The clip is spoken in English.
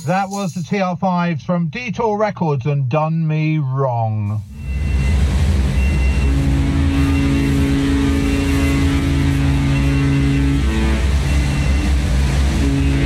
That was the TR5s from Detour Records and Done Me Wrong.